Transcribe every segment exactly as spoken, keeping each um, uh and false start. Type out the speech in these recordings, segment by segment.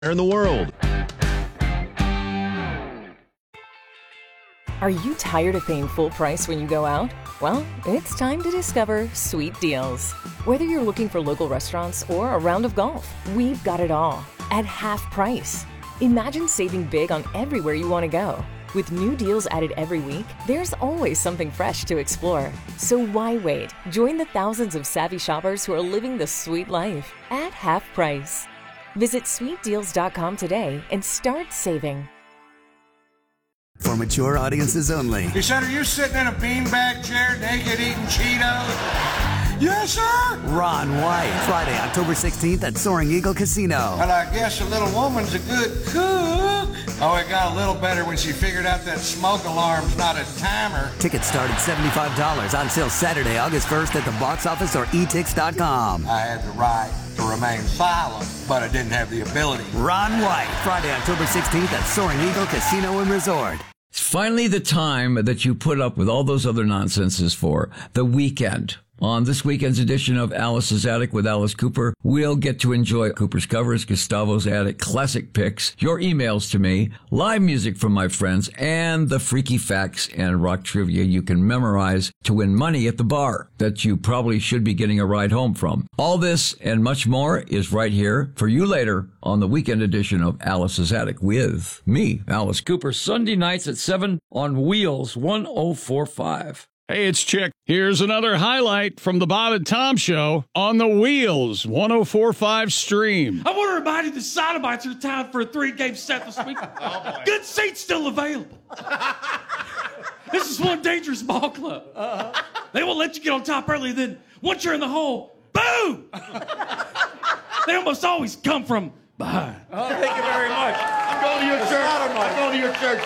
in the world. Are you tired of paying full price when you go out? Well, it's time to discover Sweet Deals. Whether you're looking for local restaurants or a round of golf, we've got it all at half price. Imagine saving big on everywhere you want to go. With new deals added every week, there's always something fresh to explore. So why wait? Join the thousands of savvy shoppers who are living the sweet life at half price. Visit sweet deals dot com today and start saving. For mature audiences only. He said, are you sitting in a beanbag chair naked eating Cheetos? Yes, sir. Ron White, Friday, October sixteenth at Soaring Eagle Casino. Well, I guess a little woman's a good cook. Oh, it got a little better when she figured out that smoke alarm's not a timer. Tickets start at seventy-five dollars on sale Saturday, August first at the box office or e tix dot com. I had the right to remain silent, but I didn't have the ability. Ron White, Friday, October sixteenth at Soaring Eagle Casino and Resort. It's finally the time that you put up with all those other nonsenses for, the weekend. On this weekend's edition of Alice's Attic with Alice Cooper, we'll get to enjoy Cooper's covers, Gustavo's Attic classic picks, your emails to me, live music from my friends, and the freaky facts and rock trivia you can memorize to win money at the bar that you probably should be getting a ride home from. All this and much more is right here for you later on the weekend edition of Alice's Attic with me, Alice Cooper, Sunday nights at seven on Wheels one oh four point five. Hey, it's Chick. Here's another highlight from the Bob and Tom Show on the Wheels one oh four point five stream. I want to remind you the Sodomites are tied for a three-game set this week. Oh, good seats still available. This is one dangerous ball club. Uh-huh. They won't let you get on top early, then once you're in the hole, boom! They almost always come from behind. Oh, thank you very much. I'm going to your church. I'm going to your church.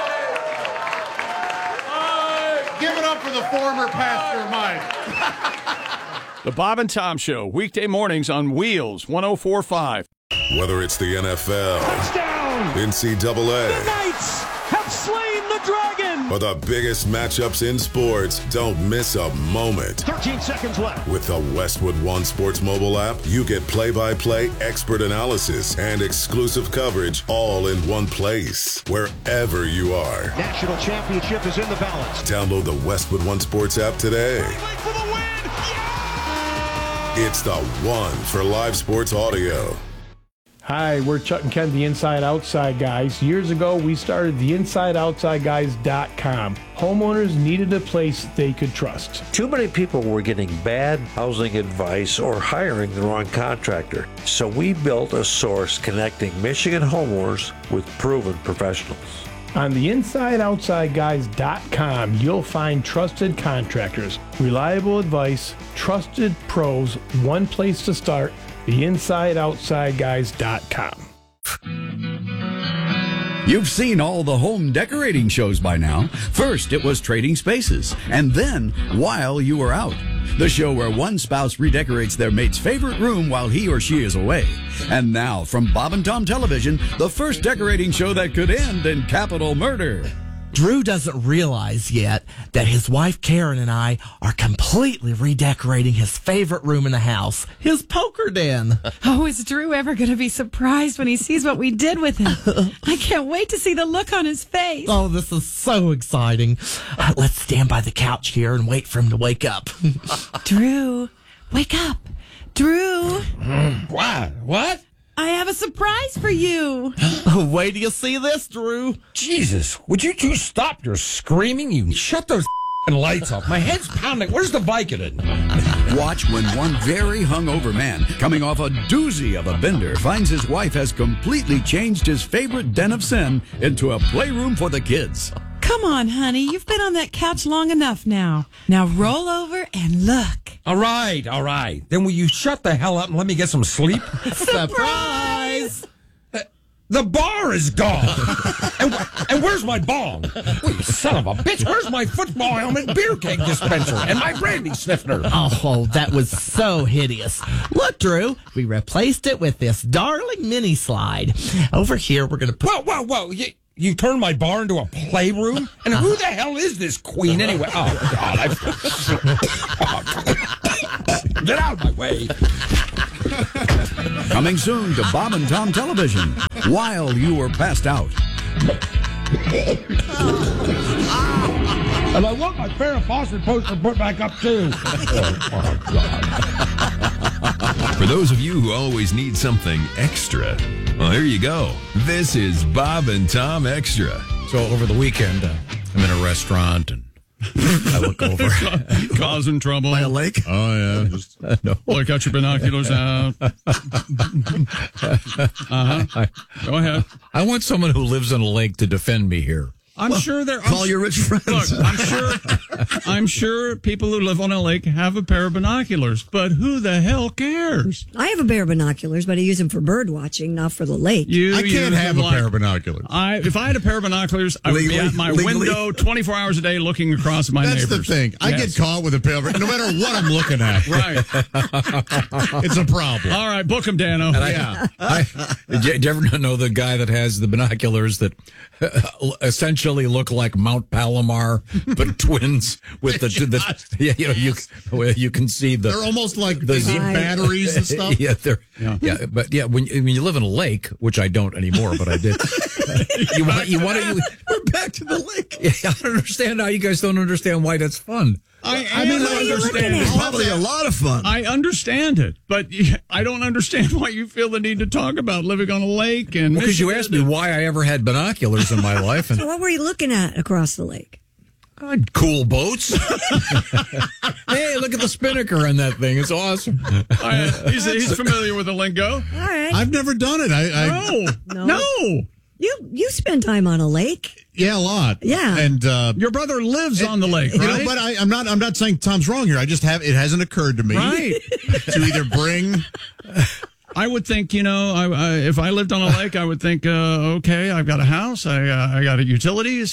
Give it up for the former pastor of mine. The Bob and Tom Show, weekday mornings on Wheels one oh four point five. Whether it's the N F L, touchdown, N C double A, the Knights have slain the dragon, or the biggest matchups in sports, don't miss a moment. thirteen seconds left. With the Westwood One Sports mobile app, you get play-by-play expert analysis and exclusive coverage all in one place, wherever you are. National championship is in the balance. Download the Westwood One Sports app today. For the win. Yeah! It's the one for live sports audio. Hi, we're Chuck and Ken, the Inside Outside Guys. Years ago, we started the inside outside guys dot com. Homeowners needed a place they could trust. Too many people were getting bad housing advice or hiring the wrong contractor. So we built a source connecting Michigan homeowners with proven professionals. On the inside outside guys dot com, you'll find trusted contractors, reliable advice, trusted pros, one place to start, the inside outside guys dot com. You've seen all the home decorating shows by now. First, it was Trading Spaces, and then While You Were Out, the show where one spouse redecorates their mate's favorite room while he or she is away. And now, from Bob and Tom Television, the first decorating show that could end in capital murder. Drew doesn't realize yet that his wife Karen and I are completely redecorating his favorite room in the house, his poker den. Oh, is Drew ever going to be surprised when he sees what we did with him? I can't wait to see the look on his face. Oh, this is so exciting. Uh, let's stand by the couch here and wait for him to wake up. Drew, wake up. Drew. What? What? I have a surprise for you. Wait till you see this, Drew. Jesus, would you two stop your screaming? You shut those lights off. My head's pounding. Where's the Vicodin? Watch when one very hungover man, coming off a doozy of a bender, finds his wife has completely changed his favorite den of sin into a playroom for the kids. Come on, honey. You've been on that couch long enough now. Now roll over and look. All right, all right. Then will you shut the hell up and let me get some sleep? Surprise! Uh, the bar is gone. and, and where's my bong? Well, you son of a bitch. Where's my football helmet beer keg dispenser and my brandy sniffer? Oh, that was so hideous. Look, Drew, we replaced it with this darling mini slide. Over here, we're going to put... Whoa, whoa, whoa. You, you turned my bar into a playroom? And who the hell is this queen anyway? Oh, God. I've... Get out of my way. Coming soon to Bob and Tom Television, While You Were Passed Out. And I want my Farrah Fawcett poster put back up, too. Oh, my God. For those of you who always need something extra, well, here you go. This is Bob and Tom Extra. So over the weekend, uh, I'm in a restaurant and I look over. Causing trouble. By a lake? Oh, yeah. Just no. Look, got your binoculars out. Uh-huh. Go ahead. I want someone who lives on a lake to defend me here. I'm well, sure there. Call I'm, your rich friends. Look, I'm sure. I'm sure people who live on a lake have a pair of binoculars, but who the hell cares? I have a pair of binoculars, but I use them for bird watching, not for the lake. You I can't have a like, pair of binoculars. I, if I had a pair of binoculars, I would legally, be at my legally. window twenty-four hours a day looking across my That's neighbors. the thing. I yes. get caught with a pair of, no matter what I'm looking at. Right. It's a problem. All right, book them, Dano. I, yeah. I, did you ever know the guy that has the binoculars that essentially look like Mount Palomar, but twins with the, the yeah, you know, you you can see the they're almost like the right. batteries and stuff. Yeah, they're yeah. yeah, but yeah, when when you live in a lake, which I don't anymore, but I did. you want you want to we're back to the lake. Yeah, I don't understand how you guys don't understand why that's fun. I, I mean, I understand. It's probably a lot of fun. I understand it, but I don't understand why you feel the need to talk about living on a lake. And because well, you asked me why I ever had binoculars in my life. And so what were you looking at across the lake? Uh, cool boats. Hey, look at the spinnaker on that thing. It's awesome. All right. He's, he's familiar with the lingo. All right. I've never done it. I, I no. No. no. You you spend time on a lake. Yeah, a lot. Yeah, and uh, your brother lives it, on the lake, you right? know, but I, I'm not. I'm not saying Tom's wrong here. I just have. It hasn't occurred to me, right, to either bring. I would think, you know, I, I, if I lived on a lake, I would think, uh, okay, I've got a house, I, uh, I got a utilities.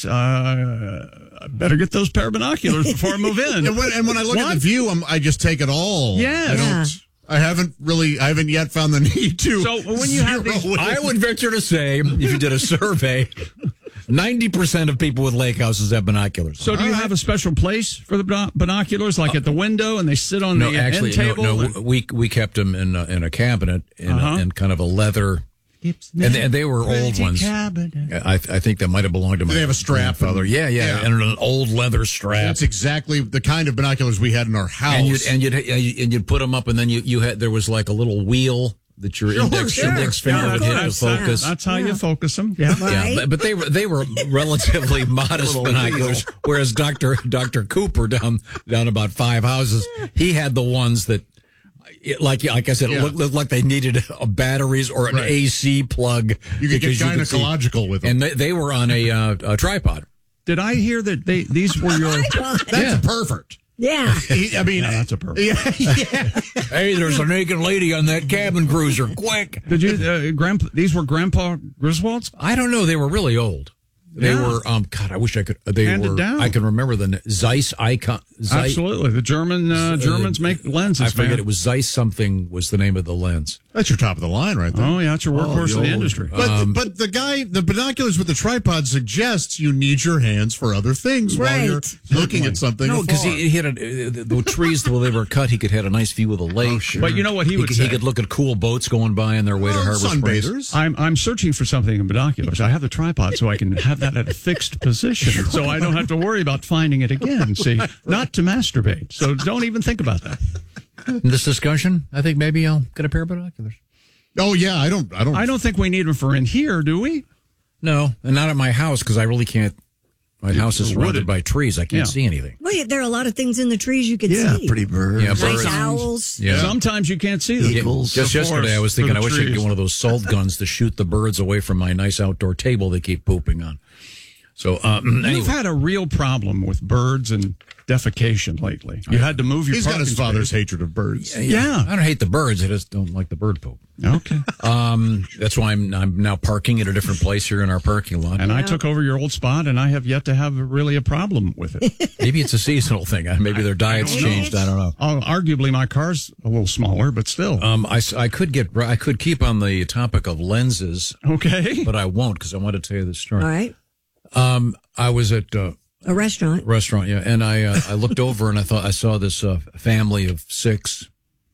Uh, I better get those pair of binoculars before I move in. and, when, and when I look what? at the view, I'm, I just take it all. Yes. I don't. Yeah. I haven't really, I haven't yet found the need to. So when you have these, I would venture to say, if you did a survey, ninety percent of people with lake houses have binoculars. So do you have a special place for the binoculars, like at the window, and they sit on no, the actually, end table? No, no, we we kept them in a, in a cabinet in, uh-huh. a, in kind of a leather. And they, and they were old ones. I, I think that might have belonged to my. They have a strap, father. Yeah, yeah, yeah, and an old leather strap. That's exactly the kind of binoculars we had in our house. And you'd and you'd, and you'd put them up, and then you, you had there was like a little wheel that your sure, index sure. index finger yeah, would hit to that's, focus. That's how yeah. you focus them. Yeah, right. yeah. But, but they were they were relatively modest binoculars, whereas Doctor Doctor Cooper down down about five houses, he had the ones that. It, like like I said, yeah. it looked, looked like they needed a batteries or an right. A C plug. You could get gynecological with them, and they, they were on a, uh, a tripod. Did I hear that they these were your? That's yeah. perfect. Yeah, I mean yeah, that's a perfect. Yeah, yeah. Hey, there's a naked lady on that cabin cruiser. Quick! Did you, uh, grandpa? These were Grandpa Griswold's? I don't know. They were really old. They yeah. were, um, God, I wish I could, they Handed were, down. I can remember the Zeiss icon. Zeiss, Absolutely. The German, uh, Germans uh, make lenses, I forget, man. it was Zeiss something was the name of the lens. That's your top of the line right there. Oh, yeah, that's your workhorse oh, of the industry. But, um, but the guy, the binoculars with the tripod suggests you need your hands for other things right. while you're looking at something. No, because he, he had a, the, the trees, while they were cut, he could have a nice view of the lake. Oh, sure. But you know what he would he, say? He could look at cool boats going by on their way well, to Harbor sunbathers. Springs. I'm, I'm searching for something in binoculars. I have the tripod so I can have that at a fixed position so I don't have to worry about finding it again. See, not to masturbate. So don't even think about that. In this discussion, I think maybe I'll get a pair of binoculars. Oh yeah, I don't, I don't, I don't think we need them for in here, do we? No, and not at my house because I really can't. My It's house is surrounded wooded. by trees. I can't Yeah. see anything. Well, yeah, there are a lot of things in the trees you can Yeah, see. pretty birds. Yeah, Nice birds. owls. Yeah. Sometimes you can't see them. Eagles. Just The yesterday, I was forest thinking for I the wish I could trees. get one of those salt guns to shoot the birds away from my nice outdoor table they keep pooping on. So, um, anyway. You've had a real problem with birds and defecation lately. You had to move your He's got parking his father's space. hatred of birds. Yeah. I don't hate the birds. I just don't like the bird poop. Okay. Um, that's why I'm I'm now parking at a different place here in our parking lot. And I took over your old spot, and I have yet to have really a problem with it. Maybe it's a seasonal thing. Maybe their diet's I don't know. changed. I don't know. Uh, arguably, my car's a little smaller, but still. Um, I, I could get I could keep on the topic of lenses. Okay. But I won't because I want to tell you this story. All right. Um, I was at uh, A restaurant. restaurant, yeah, and I uh, I looked over and I thought I saw this uh, family of six,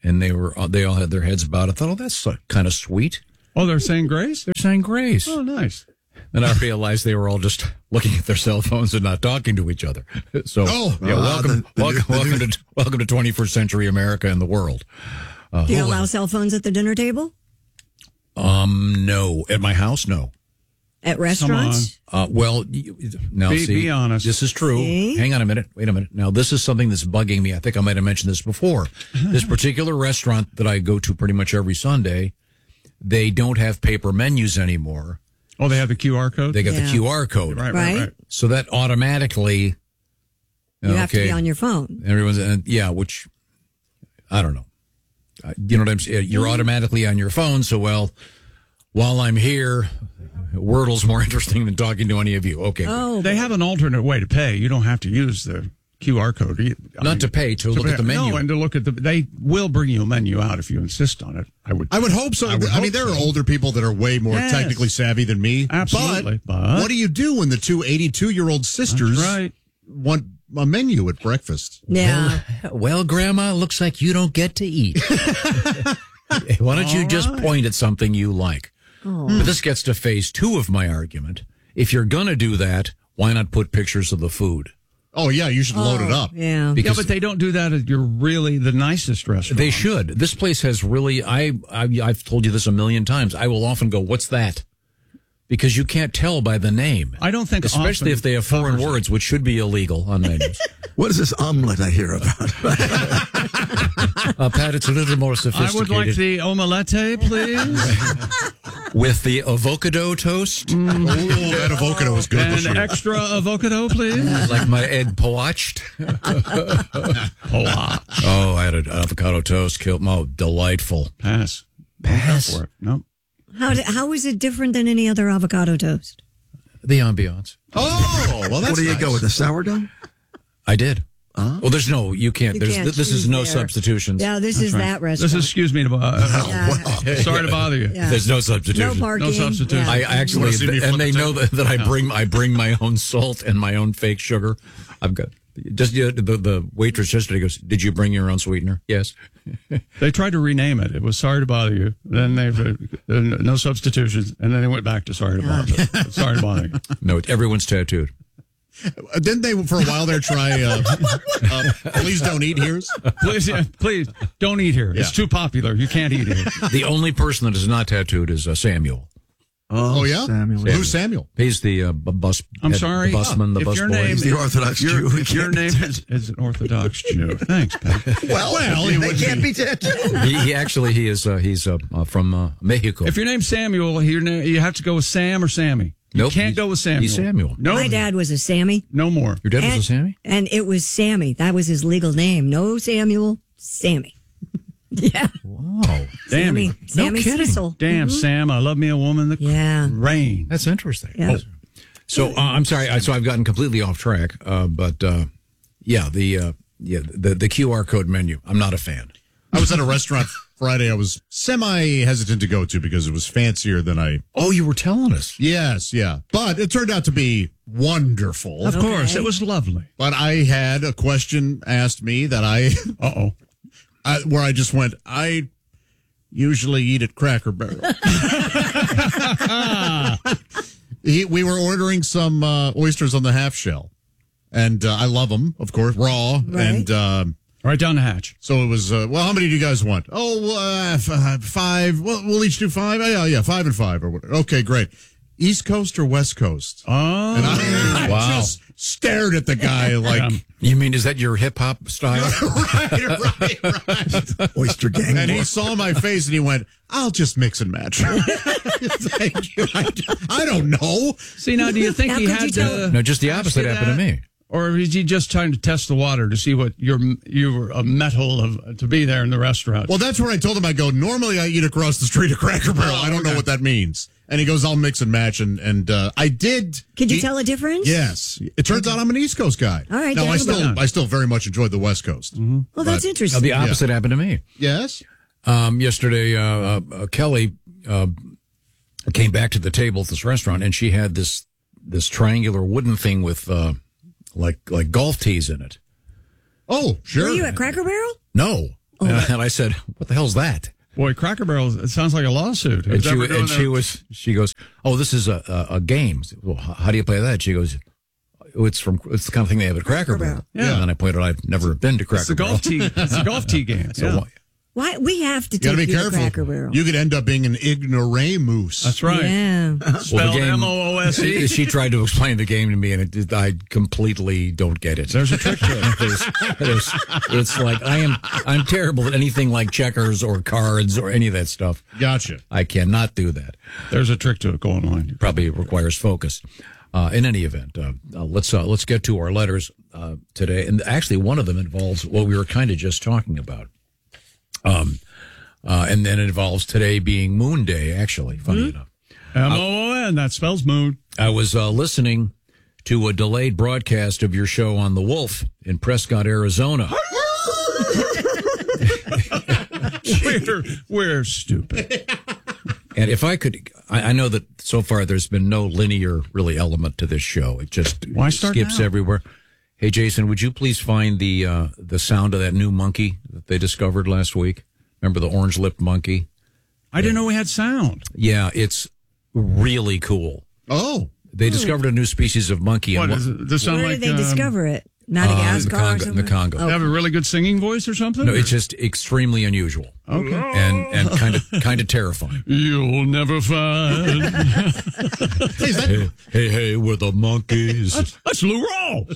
and they were uh, they all had their heads bowed. I thought, oh, that's uh, kind of sweet. Oh, they're saying grace? They're saying grace. Oh, nice. And I realized they were all just looking at their cell phones and not talking to each other. So, oh, yeah, uh, welcome, the, the, welcome, the, welcome to welcome to twenty-first century America and the world. Uh, Do you oh, allow cell phones at the dinner table? Um, no, at my house, no. At restaurants? Uh, well, you, now be, see, be honest. This is true. See? Hang on a minute. Wait a minute. Now, this is something that's bugging me. I think I might have mentioned this before. This particular restaurant that I go to pretty much every Sunday, they don't have paper menus anymore. Oh, they have the Q R code? They got Yeah. the Q R code. Right, right, Right. right. So that automatically. You have to okay, be on your phone. Everyone's, uh, yeah, which, I don't know. Uh, You know what I'm saying? You're automatically on your phone. So, well, while I'm here, Wordle's more interesting than talking to any of you. Okay. Oh, They have an alternate way to pay. You don't have to use the Q R code. I Not mean, to pay, to, look pay. at the menu. No, and to look at the. They will bring you a menu out if you insist on it. I would. I would hope so. I, I would mean, hope there so. are older people that are way more Yes. technically savvy than me. Absolutely, But, but- what do you do when the two eighty-two-year-old sisters That's right. want a menu at breakfast? yeah. Well, Grandma, looks like you don't get to eat. Why don't you All just right. point at something you like? But this gets to phase two of my argument. If you're going to do that, why not put pictures of the food? Oh, yeah, you should load it up. Yeah. Yeah, Because but they don't do that at your really the nicest restaurant. they should. This place has really, I, I, I've told you this a million times. I will often go, what's that? Because you can't tell by the name. I don't think Especially often if they have foreign covers it. words, which should be illegal on menus. What is this omelet I hear about? uh, Pat, it's a little more I sophisticated. would like the omelette, please. With the avocado toast. Oh, that avocado is good. And this year. extra avocado, please. Like my egg poached. Poach. Oh, I had an avocado toast. Killed. Oh, delightful. Pass. Pass. Go for it. No. How, do, how is it different than any other avocado toast? The ambiance. Oh, well, that's What do you nice. go with, the sourdough? I did. Huh? Well, there's no, you can't. You there's, can't this is choose no there. substitutions. Yeah, this is right. that restaurant. This is, excuse me, to, uh, Yeah. sorry to bother you. Yeah. There's no substitution. No parking. No substitution. Yeah. I actually, see me and flip they the know that, that I bring, I bring my own salt and my own fake sugar. I've got just the the, the waitress yesterday goes, "Did you bring your own sweetener?" Yes. They tried to rename it. It was sorry to bother you. Then they uh, no substitutions, and then they went back to sorry to bother. You. Sorry to bother you. No, everyone's tattooed. Uh, Didn't they, for a while there, try uh, uh, Please Don't Eat Here's? Please, yeah, please don't eat here. It's Yeah. too popular. You can't eat here. The only person that is not tattooed is uh, Samuel. Oh, Oh, yeah? Samuel. Who's Samuel? He's the uh, bu- bus. I'm head- sorry. the busman, the If bus your boy. name- He's the Orthodox Your, Jew. He if your can't name be is, is an Orthodox Jew. Thanks, Pat. Well, Well, he they would can't be. be tattooed. he, he actually he is uh, he's uh, uh, from uh, Mexico. If your name's Samuel, your name, you have to go with Sam or Sammy. You Nope, can't he's- go with Samuel. he's Samuel. No, My dad was a Sammy. no more. Your dad and, was a Sammy? And it was Sammy. That was his legal name. No Samuel, Sammy. Yeah. Wow. Damn Sammy, it. Sammy kidding. Sissel. Damn, Mhm. Sam, I love me a woman that Yeah. rain. That's interesting. Yeah. So uh, I'm sorry. I, so I've gotten completely off track. Uh, but uh, yeah, the uh, yeah the the Q R code menu. I'm not a fan. I was at a restaurant Friday I was semi-hesitant to go to because it was fancier than I... Oh, you were telling us. Yes, yeah. But it turned out to be wonderful. Of course, it was lovely. But I had a question asked me that I... Uh-oh. I, where I just went, I usually eat at Cracker Barrel. he, we were ordering some uh, oysters on the half shell. And uh, I love them, of course, raw. Right. And... Um, Right down the hatch. So it was, uh, well, how many do you guys want? Oh, uh, f- five. Well, we'll each do five. Oh, yeah, yeah, five and five or whatever. Okay, great. East Coast or West Coast? Oh, and I, I wow. just stared at the guy like, Yeah. You mean is that your hip hop style? right, right, right. Oyster gang. And he boy. saw my face and he went, I'll just mix and match. Thank you. I, I don't know. See, now, do you think How he could had you tell- to... No, just the opposite ask you happened to that? me. Or is he just trying to test the water to see what your you were a metal of to be there in the restaurant? Well, that's where I told him, I go, normally I eat across the street at Cracker Barrel. I don't know what that means. And he goes, I'll mix and match. And, and uh, I did. Could you eat- tell a difference? Yes. It turns out I'm an East Coast guy. All right, No, tell I me still, about it. I still very much enjoyed the West Coast. Mm-hmm. Well, that's But- Now, interesting. the opposite happened to me. Yes. Um, yesterday, uh, uh, uh, Kelly uh, came back to the table at this restaurant, and she had this this triangular wooden thing with uh, like like golf tees in it. Oh, sure. Were you at Cracker Barrel? No, And, and I said, "What the hell's that?" Boy, Cracker Barrel, it sounds like a lawsuit. And Who's she, ever doing and she that? was, she goes, "Oh, this is a, a, a game." I said, well, how do you play that? She goes, oh, "It's from, it's the kind of thing they have at Cracker Barrel." Yeah. And then I pointed out, I've never been to Cracker It's a Barrel. golf tee. It's a golf tee game. So yeah. why- Why we have to You got take to be you to careful. Cracker Barrel. You could end up being an ignoramus. That's right. Yeah. Spelled M O O S E. She tried to explain the game to me, and it, did- I completely don't get it. There's a trick to it. There's- there's- it's like I am. I'm terrible at anything like checkers or cards or any of that stuff. Gotcha. I cannot do that. There's a trick to it. Go online. Probably requires focus. Uh, in any event, uh, uh, let's uh, let's get to our letters uh, today, and actually, one of them involves what we were kind of just talking about. Um, uh, and then it involves today being Moon Day. Actually, funny enough. M O O N. That spells moon. I was uh, listening to a delayed broadcast of your show on the Wolf in Prescott, Arizona. we're, we're stupid. And if I could, I, I know that so far there's been no linear, really, element to this show. It just Why start skips now? everywhere. Hey, Jason, would you please find the uh, the sound of that new monkey that they discovered last week? Remember the orange-lipped monkey? I didn't know we had sound. Yeah, it's really cool. Oh. They discovered a new species of monkey. What and is it? Does this sound Where like, did they um, discover it? Uh, in the Madagascar or Congo. In something? the Congo. They have a really good singing voice or something? No, it's just extremely unusual. Okay. And and kind of kind of terrifying. You'll never find. hey, hey, hey, we're the monkeys. That's, that's Lou Rawls.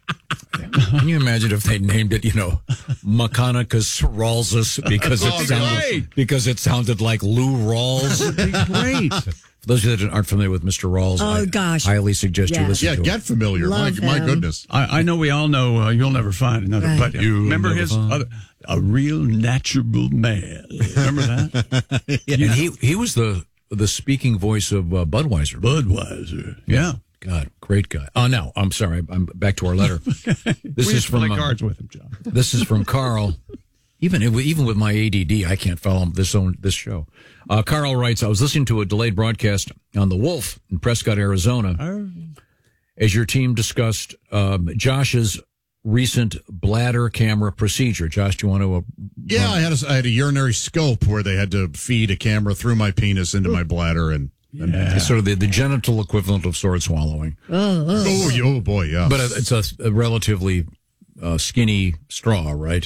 Can you imagine if they named it, you know, Mechanicus Rawlsus because it Oh, sounded great. because it sounded like Lou Rawls? That'd be great. For those of you that aren't familiar with Mister Rawls, Oh, I gosh. highly suggest Yeah. you listen Yeah, to get him. familiar. My, Love my him. goodness. I, I know we all know uh, You'll Never Find Another. Right. But You'll remember never his find- other, A Real Natural Man. Remember that? And he he was the the speaking voice of uh, Budweiser. Budweiser. Yeah. God, great guy. Oh, no, I'm sorry. I'm back to our letter. This we is used to from play uh, cards with him, John. This is from Carl. Even even with my A D D, I can't follow this own this show. Uh, Carl writes, I was listening to a delayed broadcast on the Wolf in Prescott, Arizona, Oh. as your team discussed um, Josh's recent bladder camera procedure. Josh, do you want to? Uh, Yeah, I had a, I had a urinary scope where they had to feed a camera through my penis into my bladder and. and It's sort of the, the genital equivalent of sword swallowing. Oh, oh. Oh, y- oh boy, yeah. But it's a, a relatively uh, skinny straw, right?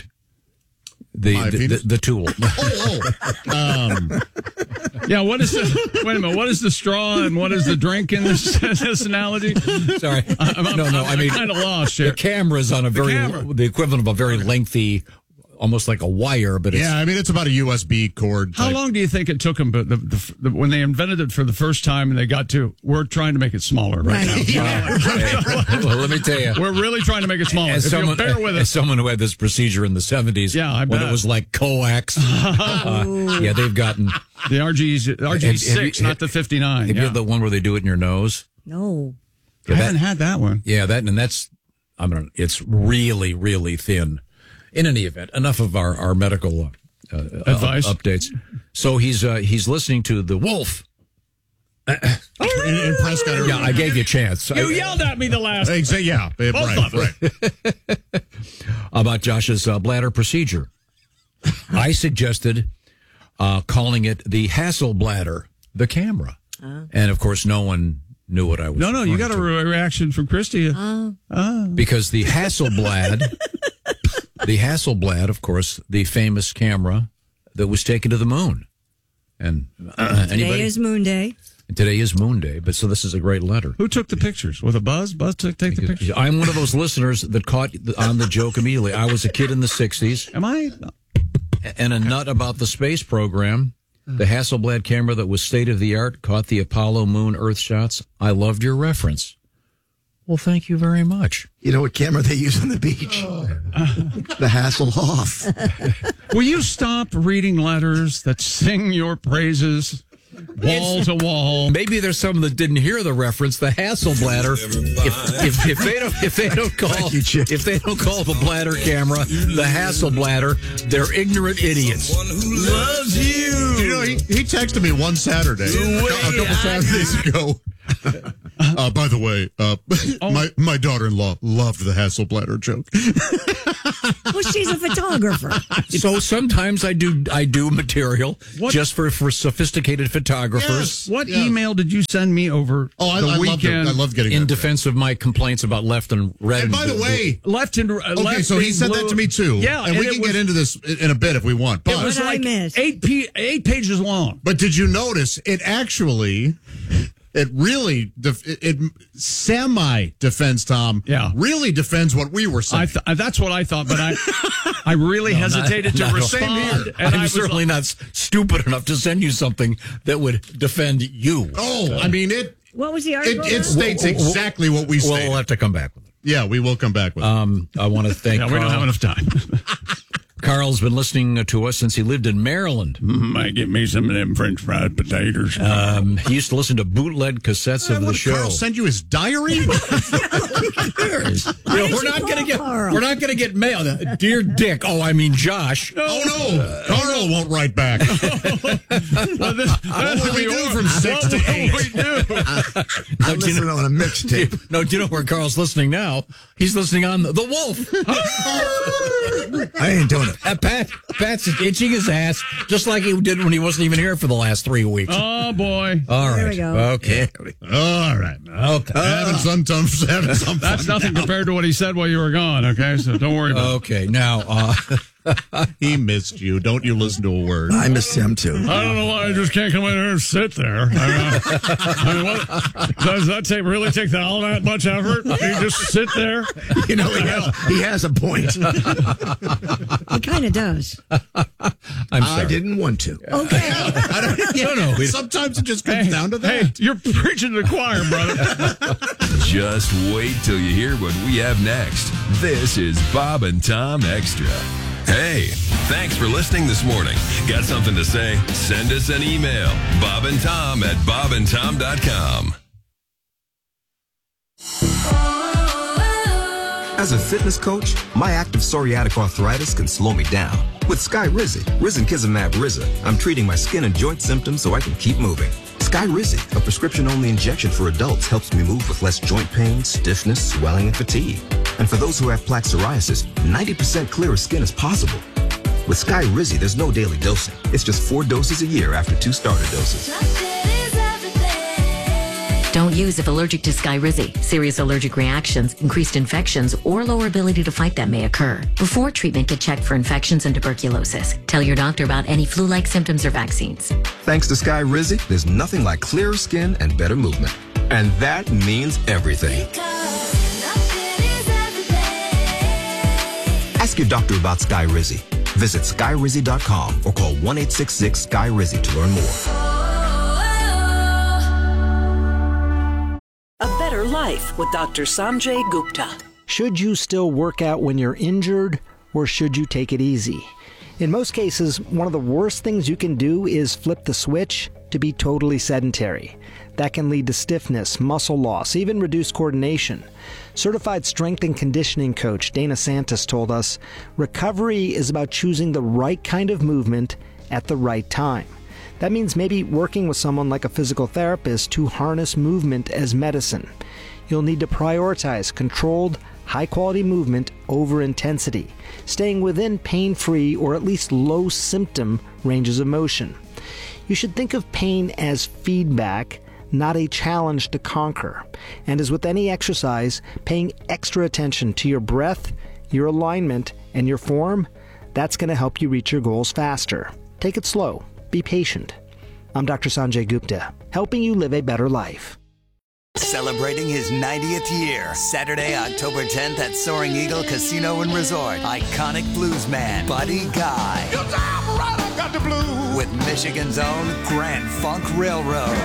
The My the, the, penis? the tool. oh, oh. Um, Yeah, what is the, wait a minute, what is the straw and what is the drink in this, this analogy? Sorry. I'm, I'm, no, no, I'm I mean, kind of lost the here. camera's on a very, camera. the equivalent of a very lengthy, almost like a wire, but it's. yeah, I mean, it's about a U S B cord. How type. long do you think it took them, but the, the, the, when they invented it for the first time and they got to, we're trying to make it smaller right, Right. now. Well, let me tell you. We're really trying to make it smaller. As If someone, you'll bear with as us. someone who had this procedure in the seventies, Yeah, I when bet. it was like coax, uh, yeah, they've gotten. The R G R G six, Have- have you- not the fifty-nine. Have Yeah. you had the one where they do it in your nose? No. I Yeah, haven't that- had that one. Yeah, that and that's. I mean, it's really, really thin. In any event, enough of our our medical uh, uh, Advice? up- updates. So he's uh, he's listening to the Wolf. in, in Prescott? Yeah, I gave you a chance. You I- yelled at me the last Hey, say, yeah, babe, Both right, of right. about Josh's uh, bladder procedure. I suggested uh, calling it the Hasselbladder, the camera, and of course, no one knew what I was. No, no, you referring got a to. re- reaction from Christy. Oh. Because the Hasselblad, the Hasselblad, of course, the famous camera that was taken to the moon. And uh, Today anybody? is Moon Day. Today is Moon Day, but so this is a great letter. Who took the pictures? With a Buzz? Buzz took take the pictures? I'm one of those listeners that caught the- on the joke immediately. I was a kid in the sixties. Am I? And a nut about the space program. The Hasselblad camera that was state of the art caught the Apollo moon Earth shots. I loved your reference. Well, thank you very much. You know what camera they use on the beach? The Hasselhoff. Will you stop reading letters that sing your praises wall to wall? Maybe there's some that didn't hear the reference. The Hasselbladder. If, if, if they don't, if they don't call, you, Chip. if they don't call the bladder camera the Hasselbladder, they're ignorant idiots. Loves you. You know, he, he texted me one Saturday, a couple Saturdays ago. Uh, by the way, uh, Oh. my my daughter-in-law loved the Hasselbladder joke. Well, she's a photographer. So sometimes I do I do material What? just for, for sophisticated photographers. What Yeah. email did you send me over Oh, I, the I loved it. weekend? I love getting In that. defense of my complaints about left and red. And by the blue. way, Left and uh, okay, left so he being sent blue. that to me too. Yeah, and, we it can was- get into this in a bit if we want. But It was What did I like miss? eight p- eight pages long. But did you notice it actually? It really def- it, it semi defends Tom. Yeah. really defends what we were saying. I th- that's what I thought, but I I really No, hesitated not- to not- respond. And I'm I was certainly not s- stupid enough to send you something that would defend you. oh, I mean it. What was the It, article? it states exactly what we Well, say. we'll have to come back with it. Yeah, we will come back with it. Um, I want to thank yeah, we don't Carl. have enough time. Carl's been listening to us since he lived in Maryland. Might get me some of them French fried potatoes. Um, he used to listen to bootleg cassettes of What, the show. Carl send you his diary? You know, we're not going to get Carl? we're not going to get mail. Dear Dick. Oh, I mean Josh. Oh no, Carl won't write back. Well, this, What will we do from six what to will eight? we do? I listened on a mixtape. No, do you know where Carl's listening now? He's listening on the, the Wolf. I ain't doing it. Uh, Pat, Pat's itching his ass just like he did when he wasn't even here for the last three weeks. Oh boy! All right. There we go. Okay. All right. Okay. having some time, having some That's fun nothing now. compared to what he said while you were gone. Okay, so don't worry about it. Okay. Now, uh, He missed you. Don't you listen to a word. I missed him too. I don't know why I just can't come in here and sit there. I mean, I mean, what, does that take really take all that much effort? You just sit there. You know, he has, he has a point. He kind of does. I'm sorry. I didn't want to. Okay. I don't, yeah, No, no, we- sometimes it just comes Hey, down to that. hey, you're preaching to the choir, brother. Just wait till you hear what we have next. This is Bob and Tom Extra. Hey, thanks for listening this morning. Got something to say? Send us an email. Bob and Tom at bob and tom dot com. As a fitness coach, my active psoriatic arthritis can slow me down. With Skyrizi, Risankizumab Riza, I'm treating my skin and joint symptoms so I can keep moving. Skyrizi, a prescription-only injection for adults, helps me move with less joint pain, stiffness, swelling, and fatigue. And for those who have plaque psoriasis, ninety percent clearer skin is possible. With Skyrizi, there's no daily dosing. It's just four doses a year after two starter doses. Don't use if allergic to Skyrizi. Serious allergic reactions, increased infections, or lower ability to fight them may occur. Before treatment, get checked for infections and tuberculosis. Tell your doctor about any flu-like symptoms or vaccines. Thanks to Skyrizi, there's nothing like clearer skin and better movement. And that means everything. Ask your doctor about Skyrizi. Visit skyrizi dot com or call one eight six six Sky Rizzy to learn more. A Better Life with Doctor Sanjay Gupta. Should you still work out when you're injured, or should you take it easy? In most cases, one of the worst things you can do is flip the switch to be totally sedentary. That can lead to stiffness, muscle loss, even reduced coordination. Certified strength and conditioning coach Dana Santos told us, recovery is about choosing the right kind of movement at the right time. That means maybe working with someone like a physical therapist to harness movement as medicine. You'll need to prioritize controlled, high-quality movement over intensity, staying within pain-free or at least low-symptom ranges of motion. You should think of pain as feedback, not a challenge to conquer. And as with any exercise, paying extra attention to your breath, your alignment, and your form, that's going to help you reach your goals faster. Take it slow. Be patient. I'm Doctor Sanjay Gupta, helping you live a better life. Celebrating his ninetieth year, Saturday, October tenth at Soaring Eagle Casino and Resort. Iconic bluesman, Buddy Guy. Your time right, I've got the blues. With Michigan's own Grand Funk Railroad.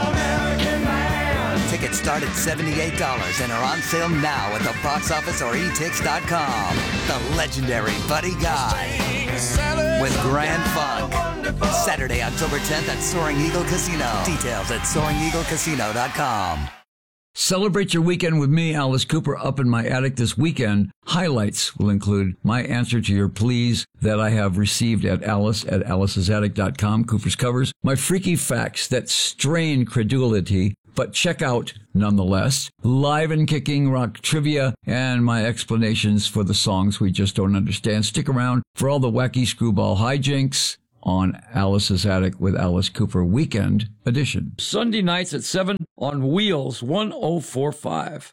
Tickets start at seventy-eight dollars and are on sale now at the box office or e tix dot com. The legendary Buddy Guy with Grand Funk. Saturday, October tenth at Soaring Eagle Casino. Details at soaring eagle casino dot com. Celebrate your weekend with me, Alice Cooper, up in my attic this weekend. Highlights will include my answer to your pleas that I have received at Alice at alice's attic dot com, Cooper's Covers, my freaky facts that strain credulity, but check out, nonetheless, Live and Kicking Rock Trivia and my explanations for the songs we just don't understand. Stick around for all the wacky screwball hijinks on Alice's Attic with Alice Cooper Weekend Edition. Sunday nights at seven on Wheels one oh four point five.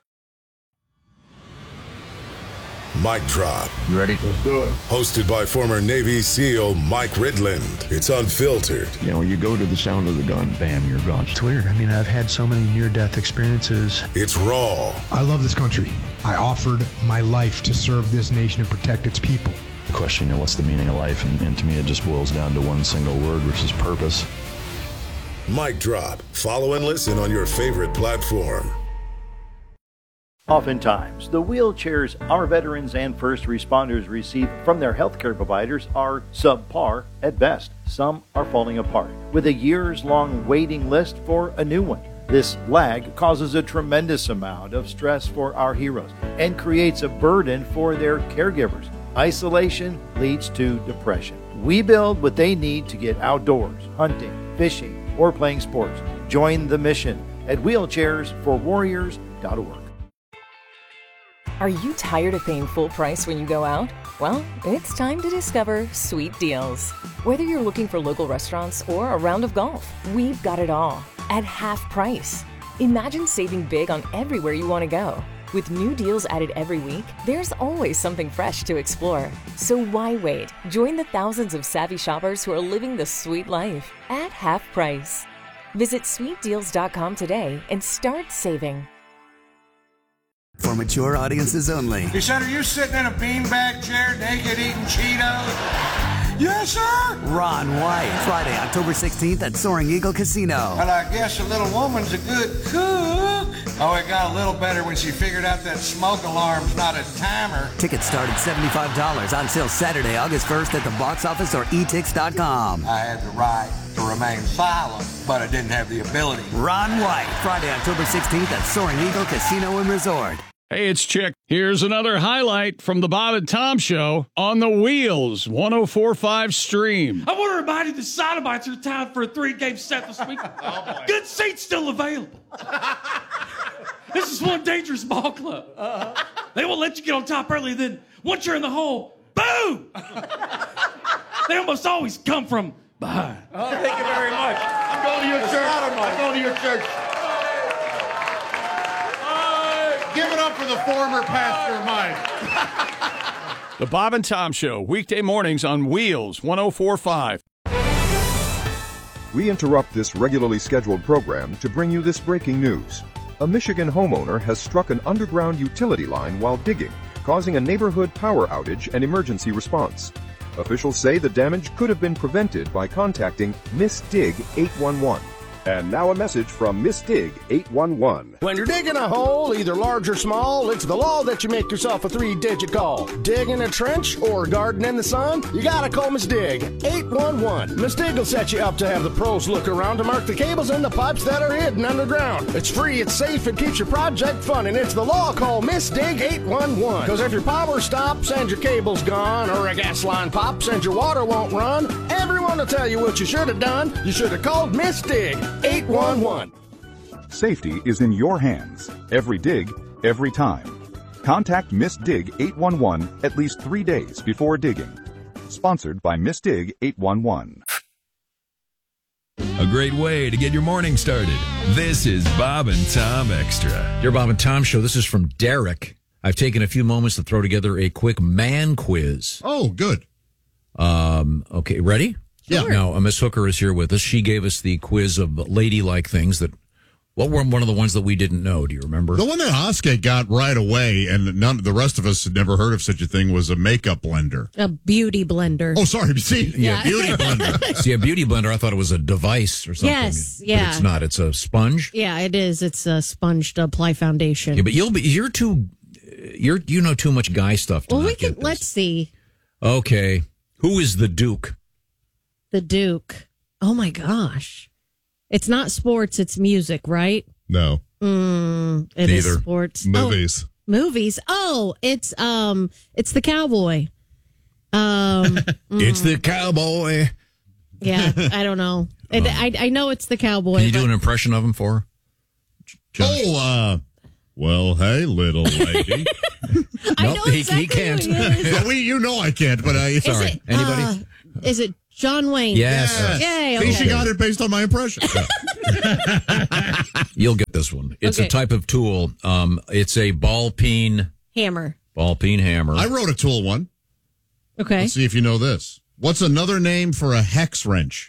Mic Drop. You ready? Let's do it. Hosted by former Navy SEAL Mike Ridland. It's unfiltered. You know, you go to the sound of the gun, bam, you're gone. It's weird. I mean, I've had so many near-death experiences. It's raw. I love this country. I offered my life to serve this nation and protect its people. The question, you know, what's the meaning of life? And, and to me, it just boils down to one single word, which is purpose. Mic Drop. Follow and listen on your favorite platform. Oftentimes, the wheelchairs our veterans and first responders receive from their healthcare providers are subpar at best. Some are falling apart, with a years-long waiting list for a new one. This lag causes a tremendous amount of stress for our heroes and creates a burden for their caregivers. Isolation leads to depression. We build what they need to get outdoors, hunting, fishing, or playing sports. Join the mission at wheelchairs for warriors dot org. Are you tired of paying full price when you go out? Well, it's time to discover Sweet Deals. Whether you're looking for local restaurants or a round of golf, we've got it all at half price. Imagine saving big on everywhere you want to go. With new deals added every week, there's always something fresh to explore. So why wait? Join the thousands of savvy shoppers who are living the sweet life at half price. Visit sweet deals dot com today and start saving. For mature audiences only. He said, are you sitting in a beanbag chair naked eating Cheetos? Yes, sir. Ron White, Friday, October sixteenth at Soaring Eagle Casino. Well, I guess a little woman's a good cook. Oh, it got a little better when she figured out that smoke alarm's not a timer. Tickets start at seventy-five dollars on sale Saturday, August first at the box office or e tix dot com. I had the right to remain silent, but I didn't have the ability. Ron White, Friday, October sixteenth at Soaring Eagle Casino and Resort. Hey, it's Chick. Here's another highlight from the Bob and Tom Show on the Wheels one oh four point five stream. I want to remind you the Sodomites are tied for a three-game set this week. Oh, good seats still available. This is one dangerous ball club. Uh-huh. They won't let you get on top early, then once you're in the hole, boom! They almost always come from behind. Oh, thank you very much. I'm going to your church. I'm going to your church. Give it up for the former pastor, Mike. The Bob and Tom Show, weekday mornings on Wheels one oh four point five. We interrupt this regularly scheduled program to bring you this breaking news. A Michigan homeowner has struck an underground utility line while digging, causing a neighborhood power outage and emergency response. Officials say the damage could have been prevented by contacting Miss Dig eight one one. And now a message from Miss Dig eight one one. When you're digging a hole, either large or small, it's the law that you make yourself a three-digit call. Digging a trench or garden in the sun, you gotta call Miss Dig eight one one. Miss Dig will set you up to have the pros look around to mark the cables and the pipes that are hidden underground. It's free, it's safe, it keeps your project fun, and it's the law. Call Miss Dig eight one one. Because if your power stops and your cable's gone, or a gas line pops and your water won't run, everyone will tell you what you should have done. You should have called Miss Dig eight one one. Safety is in your hands. Every dig, every time. Contact Miss Dig eight one one at least three days before digging. Sponsored by Miss Dig eight one one. A great way to get your morning started. This is Bob and Tom Extra. Your Bob and Tom Show. This is from Derek. I've taken a few moments to throw together a quick man quiz. Oh, good. Um. Okay, ready? Yeah. Now, uh, Miss Hooker is here with us. She gave us the quiz of ladylike things that, what were one of the ones that we didn't know? Do you remember? The one that Oskar got right away, and none the rest of us had never heard of such a thing, was a makeup blender. A beauty blender. Oh, sorry. See, yeah, Yeah. beauty blender. See, a beauty blender, I thought it was a device or something. Yes, But yeah. it's not. It's a sponge. Yeah, it is. It's a sponge to apply foundation. Yeah, but you'll be, you're too, you're, you know too much guy stuff to well, not we can, get this. let's see. Okay. Who is the Duke? The Duke. Oh my gosh. It's not sports, it's music, right? No. Mm, it is Neither. sports. Movies. Oh, movies. Oh, it's um it's the cowboy. Um It's mm, the cowboy. Yeah, I don't know. And I I know it's the cowboy. Can you do but- an impression of him for her? Josh? Oh, uh, well, hey, little lady. I nope, know he, exactly he can't. who it is. Well, we, you know I can't, but I. Is Sorry. it, Anybody? uh, is it John Wayne? Yes. Yay, See, okay. she got it based on my impression. You'll get this one. It's Okay. a type of tool. Um, it's a ball peen Hammer. ball peen hammer. I wrote a tool one. Okay. Let's see if you know this. What's another name for a hex wrench?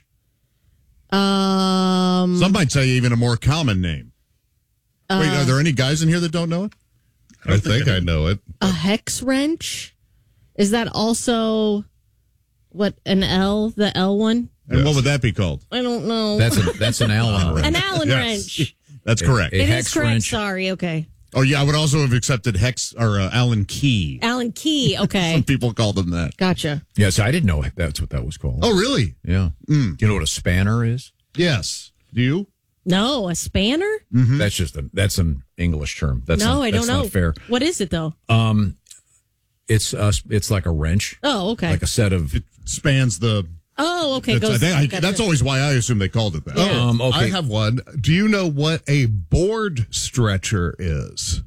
Um. Some might say even a more common name. Uh, Wait, are there any guys in here that don't know it? I think I know it. A hex wrench? Is that also what an L? The L one? And what would that be called? I don't know. That's a, that's an Allen wrench. An Allen Yes. wrench. That's correct. A It hex is correct. wrench. Sorry. Okay. Oh yeah, I would also have accepted hex or uh, Allen key. Allen key. Okay. Some people call them that. Gotcha. Yes, I didn't know that's what that was called. Oh really? Yeah. Mm. Do you know what a spanner is? Yes. Do you? No, a spanner? Mm-hmm. That's just a that's an English term. That's no, not, I don't that's know. Not fair. What is it though? Um, it's uh, it's like a wrench. Oh, okay. Like a set of. It spans the. Oh, okay. That's, Goes, I think I, gotcha. that's always why I assume they called it that. Yeah. Um, okay. I have one. Do you know what a board stretcher is?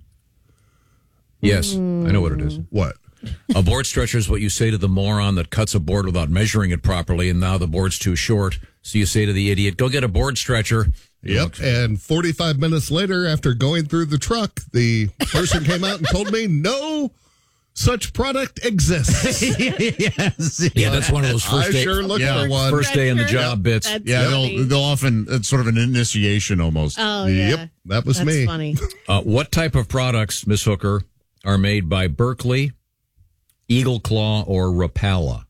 Yes, I know what it is. What? A board stretcher is what you say to the moron that cuts a board without measuring it properly, and now the board's too short. So you say to the idiot, "Go get a board stretcher." Yep. And forty-five minutes later, after going through the truck, the person came out and told me no such product exists. Yes. Yeah, that's one of those first I day, sure looked yeah, for one. first day in the Stretcher. job bits. That's Yeah, funny. they'll they'll often it's sort of an initiation almost. Oh, yeah. Yep, that was That's me. funny. Uh, what type of products, Miss Hooker, are made by Berkeley, Eagle Claw, or Rapala?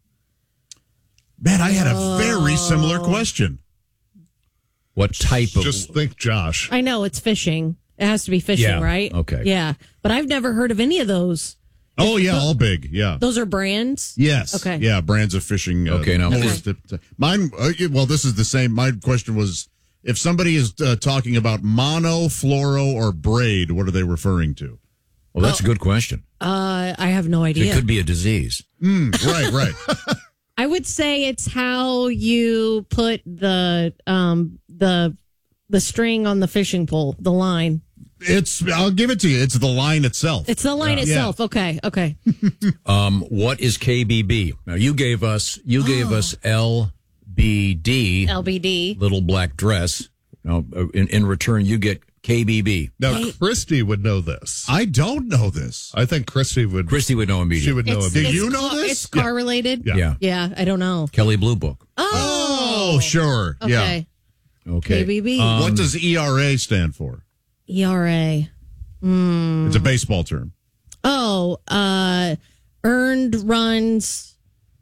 Man, I had a very similar question. What type of? Just think, Josh. I know it's fishing. It has to be fishing, Yeah, right? okay. Yeah, but I've never heard of any of those. Oh yeah, all big. Yeah. Those are brands. Yes. Okay. Yeah, brands of fishing. Uh, Okay, now- lures to- to- mine. Uh, well, this is the same. My question was, if somebody is uh, talking about mono, fluoro, or braid, what are they referring to? Well, that's a good question. Uh, I have no It idea. could be a disease. Mm, right, right. I would say it's how you put the um the the string on the fishing pole, the line. It's. I'll give it to you. It's the line itself. It's the line Yeah. itself. Okay, okay. Um, what is K B B? Now you gave us you gave us L B D, L B D. little black dress. Now, uh, in in return, you get K B B. Now, Hey. Christy would know this. I don't know this. I think Christy would. Christy would know immediately. She would know It's, immediately. you it's know car- this? It's car related. Yeah. Yeah. Yeah, I don't know. Kelly Blue Book. Oh, Oh, sure. Yeah. okay. Okay. K B B. Um, What does E R A stand for? E R A. It's a baseball term. Oh, uh, earned runs.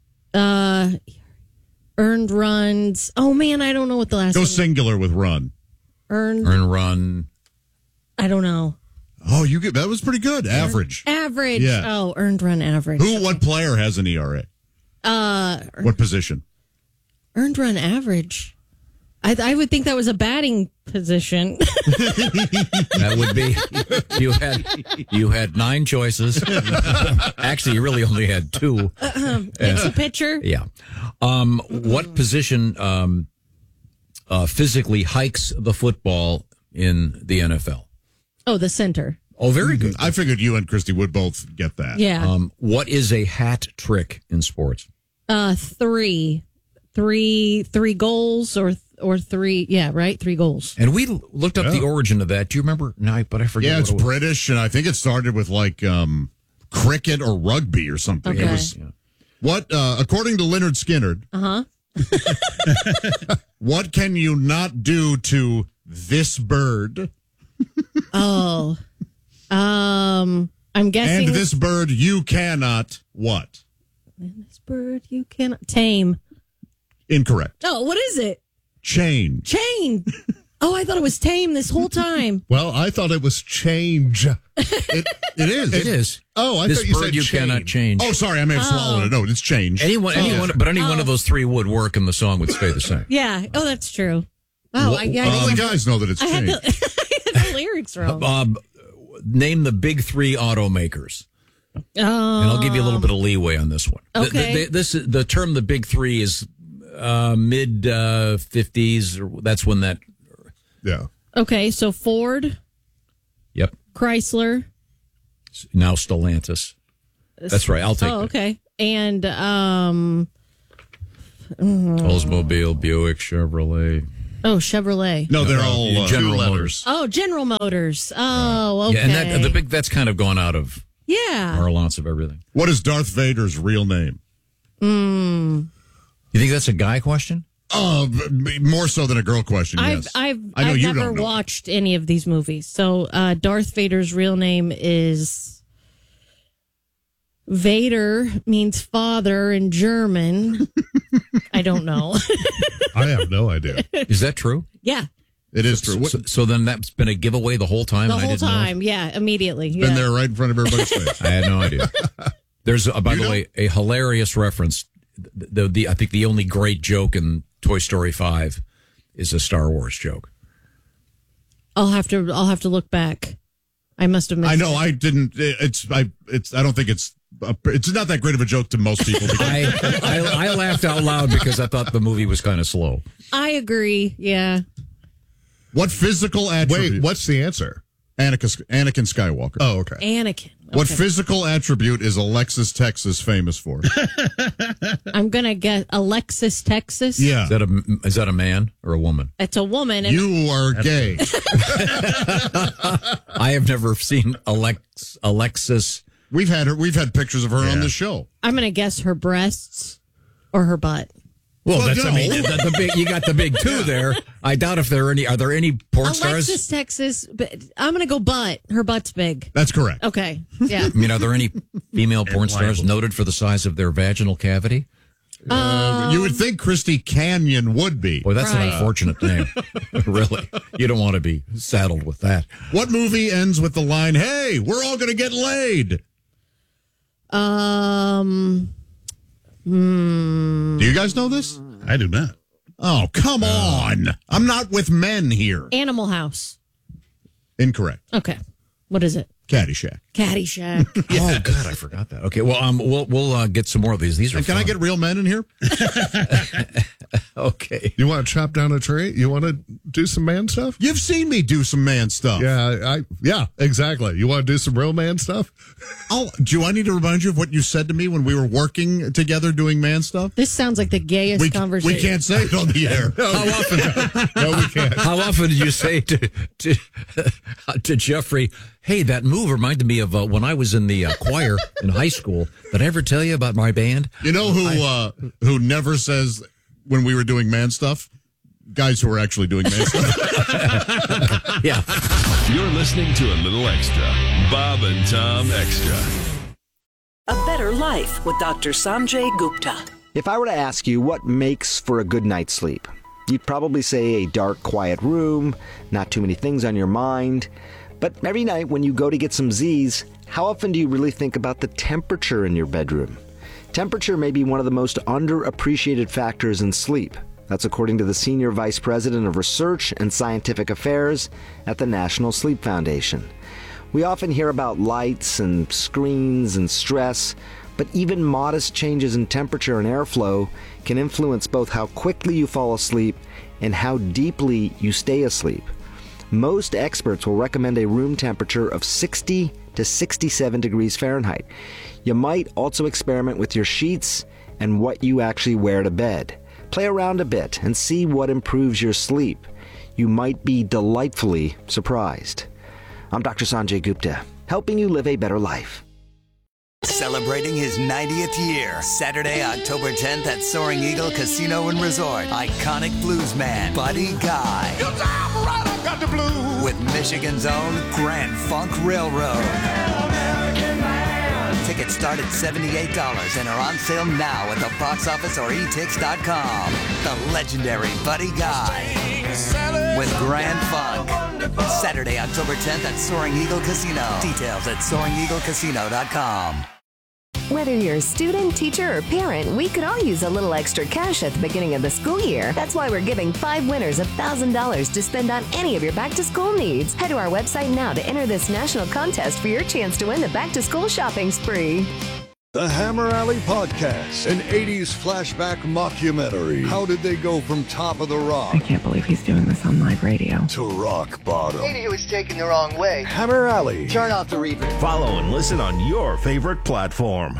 Uh, earned runs. Oh man, I don't know what the last Go one. singular with run. Earned. Earn run. I don't know. Oh, you get that was pretty good. Average. Average. Yeah. Oh, earned run average. Who? What player has an E R A? Uh, What position? earned run average. I, I would think that was a batting position. That would be you had you had nine choices. Actually, you really only had two. It's a pitcher. Yeah. Um, what position um, uh, physically hikes the football in the N F L? Oh, the center. Oh, very good. I figured you and Christy would both get that. Yeah. Um, what is a hat trick in sports? Uh, three, three, three goals or or three. Yeah, right. Three goals. And we l- looked up Yeah. the origin of that. Do you remember? No, but I forget. Yeah, what it's it was. British, and I think it started with like um, cricket or rugby or something. Okay. It was what, uh, according to Leonard Skinner, Uh huh. what can you not do to this bird Oh. Um. I'm guessing and this bird you cannot what? this bird you cannot tame. Incorrect. Oh, what is it? Chain. Chain. Oh, I thought it was tame this whole time. Well, I thought it was change. It, it is. It is. Oh, I This thought you bird said you chain. cannot change. Oh, sorry, I may have swallowed it. No, it's change. Anyone, Oh. anyone, but any one of those three would work, and the song would stay the same. Yeah. Oh, that's true. Wow. I, yeah, I All the didn't- guys know that it's I had, change. the, I had the lyrics wrong. Bob, name the big three automakers, Um, and I'll give you a little bit of leeway on this one. The- the- Okay. the- this the term the big three is uh, mid uh, fifties. That's when that. Yeah. Okay, so Ford. Chrysler. Now Stellantis. That's right. I'll take Oh, that. okay. And um, Oldsmobile, Buick, Chevrolet. oh, Chevrolet. No, they're all uh, General two letters. Motors. Oh, General Motors. Oh, okay. Yeah, and that, the big that's kind of gone out of Yeah. parlance of everything. What is Darth Vader's real name? Mm. You think that's a guy question? Oh, b- more so than a girl question. I've Yes, I've I know I've you never don't know. watched any of these movies. So uh, Darth Vader's real name is Vader means father in German. I don't know. I have no idea. Is that true? Yeah, It is So, true. so, so then that's been a giveaway the whole time. the and I whole didn't know it? time. Yeah, immediately. Been yeah. there right in front of everybody's face. I had no idea. There's, uh, by You the know? way, a hilarious reference. The, the, the I think the only great joke in Toy Story five is a Star Wars joke. I'll have to I'll have to look back. I must have missed I know. it. I didn't. It's. I. It's. I don't think it's. A, it's not that great of a joke to most people. Because I, I I laughed out loud because I thought the movie was kind of slow. I agree. Yeah. what physical attribute? Wait, what's the answer? Anakin, Anakin Skywalker. Oh, okay. Anakin. What Okay. physical attribute is Alexis, Texas famous for? I'm gonna get Alexis, Texas. Yeah. Is that a is that a man or a woman? It's a woman. And You are gay. I have never seen Alex Alexis. We've had her. We've had pictures of her on the show. I'm gonna guess her breasts or her butt. Well, Well, that's I no. mean the, the big. You got the big two there. I doubt if there are any. Are there any porn stars? Alexis, Texas. But I'm gonna go butt. Her butt's big. That's correct. Okay. Yeah. I mean, are there any female porn stars noted for the size of their vaginal cavity? Uh, you would think Christy Canyon would be. Boy, that's Right. an unfortunate name. Really, you don't want to be saddled with that. What movie ends with the line, "Hey, we're all going to get laid"? Um. hmm. Do you guys know this? I do not. Oh, come on. I'm not with men here. Animal House. Incorrect. Okay. What is it? Caddyshack. Caddyshack. Oh God, I forgot that. Okay, well, um, we'll we'll uh, get some more of these. These are. And can I fun. get real men in here? Okay. You want to chop down a tree? You want to do some man stuff? You've seen me do some man stuff. Yeah, I yeah, exactly. You want to do some real man stuff? Oh, do I need to remind you of what you said to me when we were working together doing man stuff? This sounds like the gayest We, conversation. we can't say it on the air. How often? No, we can't. How often did you say to to to Jeffrey, "Hey, that move reminded me of uh, when I was in the uh, choir in high school"? Did I ever tell you about my band? You know who uh, who never says when we were doing man stuff? Guys who are actually doing man stuff. Yeah. You're listening to a little extra. Bob and Tom Extra. A Better Life with Doctor Sanjay Gupta. If I were to ask you what makes for a good night's sleep, you'd probably say a dark, quiet room, not too many things on your mind. But every night when you go to get some Z's, how often do you really think about the temperature in your bedroom? Temperature may be one of the most underappreciated factors in sleep. That's according to the Senior Vice President of Research and Scientific Affairs at the National Sleep Foundation. We often hear about lights and screens and stress, but even modest changes in temperature and airflow can influence both how quickly you fall asleep and how deeply you stay asleep. Most experts will recommend a room temperature of sixty to sixty-seven degrees Fahrenheit. You might also experiment with your sheets and what you actually wear to bed. Play around a bit and see what improves your sleep. You might be delightfully surprised. I'm Doctor Sanjay Gupta, helping you live a better life. Celebrating his ninetieth year, Saturday, October tenth at Soaring Eagle Casino and Resort. Iconic bluesman Buddy Guy. Got the blues. With Michigan's own Grand Funk Railroad. Tickets start at seventy-eight dollars and are on sale now at the box office or e tix dot com. The legendary Buddy Guy with Grand Funk. Saturday, October tenth at Soaring Eagle Casino. Details at soaring eagle casino dot com. Whether you're a student, teacher, or parent, we could all use a little extra cash at the beginning of the school year. That's why we're giving five winners one thousand dollars to spend on any of your back-to-school needs. Head to our website now to enter this national contest for your chance to win the back-to-school shopping spree. The Hammer Alley Podcast, an eighties flashback mockumentary. How did they go from Top of the Rock? I can't believe he's doing this on live radio. To rock bottom. Maybe he was taken the wrong way. Hammer Alley. Turn off the reverb. Follow and listen on your favorite platform.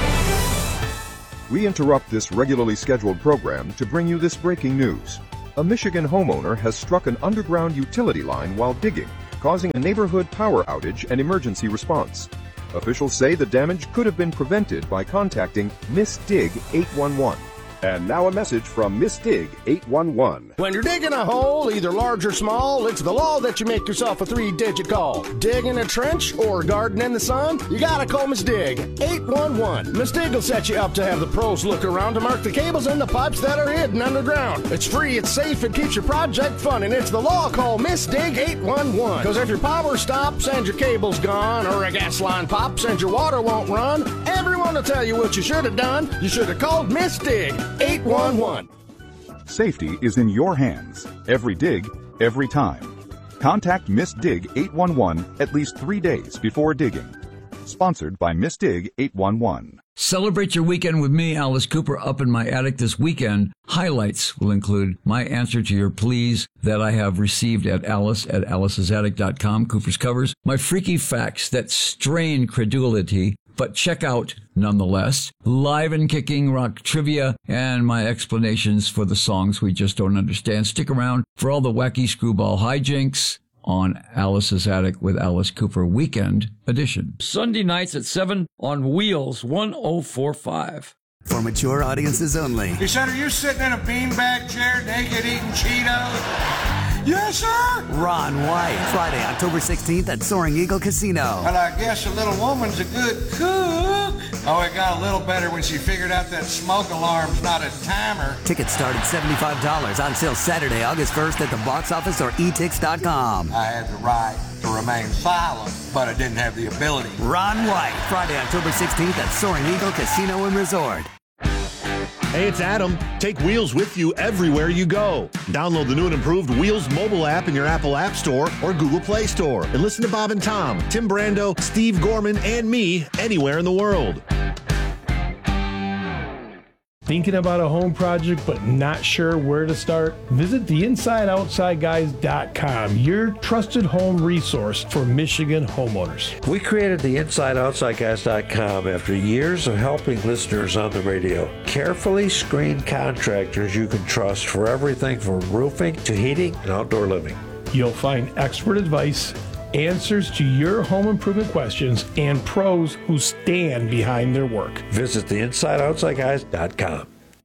We interrupt this regularly scheduled program to bring you this breaking news. A Michigan homeowner has struck an underground utility line while digging, causing a neighborhood power outage and emergency response. Officials say the damage could have been prevented by contacting Miss Dig eight one one. And now a message from Miss Dig eight one one. When you're digging a hole, either large or small, it's the law that you make yourself a three-digit call. Digging a trench or garden in the sun? You gotta call Miss Dig eight one one. Miss Dig will set you up to have the pros look around to mark the cables and the pipes that are hidden underground. It's free, it's safe, it keeps your project fun, and it's the law. Call Miss Dig eight one one. Because if your power stops and your cable's gone, or a gas line pops and your water won't run, everyone will tell you what you should have done. You should have called Miss Dig eight one one. Safety is in your hands. Every dig, every time. Contact Miss Dig eight one one at least three days before digging. Sponsored by Miss Dig eight one one. Celebrate your weekend with me, Alice Cooper, up in my attic this weekend. Highlights will include my answer to your pleas that I have received at Alice at alice's attic dot com, Cooper's Covers, my freaky facts that strain credulity, but check out nonetheless, live and kicking rock trivia, and my explanations for the songs we just don't understand. Stick around for all the wacky screwball hijinks on Alice's Attic with Alice Cooper Weekend Edition. Sunday nights at seven on Wheels one oh four point five. For mature audiences only. He said, are you sitting in a beanbag chair naked eating Cheetos? Yes, sir. Ron White, Friday, October sixteenth at Soaring Eagle Casino. Well, I guess a little woman's a good cook. Oh, it got a little better when she figured out that smoke alarm's not a timer. Tickets start at seventy-five dollars. On sale Saturday, August first at the box office or e tix dot com. I had the right to remain silent, but I didn't have the ability. Ron White, Friday, October sixteenth at Soaring Eagle Casino and Resort. Hey, it's Adam. Take Wheels with you everywhere you go. Download the new and improved Wheels mobile app in your Apple App Store or Google Play Store. And listen to Bob and Tom, Tim Brando, Steve Gorman, and me anywhere in the world. Thinking about a home project but not sure where to start? Visit the inside outside guys dot com, your trusted home resource for Michigan homeowners. We created the inside outside guys dot com after years of helping listeners on the radio. Carefully screened contractors you can trust for everything from roofing to heating and outdoor living. You'll find expert advice, answers to your home improvement questions, and pros who stand behind their work. Visit the inside outside guys dot com.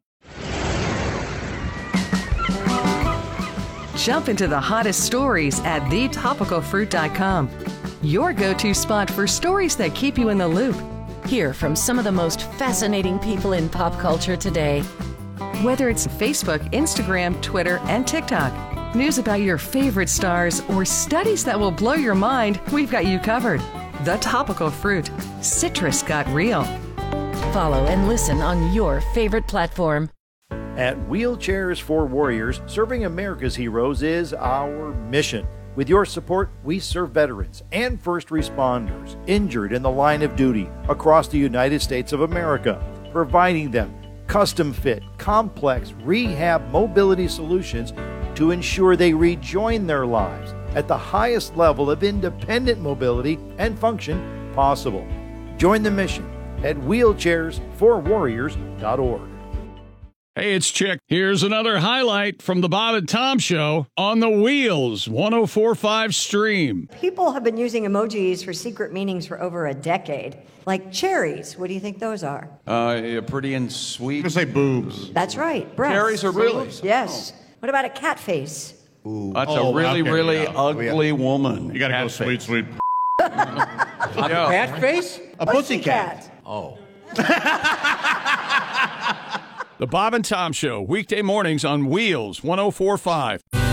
Jump into the hottest stories at the topical fruit dot com. Your go-to spot for stories that keep you in the loop. Hear from some of the most fascinating people in pop culture today. Whether it's Facebook, Instagram, Twitter, and TikTok, news about your favorite stars, or studies that will blow your mind, we've got you covered. The Topical Fruit. Citrus got real. Follow and listen on your favorite platform. At Wheelchairs for Warriors, serving America's heroes is our mission. With your support, we serve veterans and first responders injured in the line of duty across the United States of America, providing them custom-fit, complex rehab mobility solutions to ensure they rejoin their lives at the highest level of independent mobility and function possible. Join the mission at wheelchairs for warriors dot org. Hey, it's Chick. Here's another highlight from the Bob and Tom Show on the Wheels one oh four point five stream. People have been using emojis for secret meanings for over a decade. Like cherries. What do you think those are? Uh, yeah, pretty and sweet. I'm going to say boobs. That's right. Breasts. Cherries are really? Yes. Oh. What about a cat face? Ooh. That's oh, a really, okay, really yeah. ugly woman. You got to go cat sweet, face. sweet. A cat face? A pussy cat. Oh. The Bob and Tom Show, weekday mornings on Wheels one oh four point five.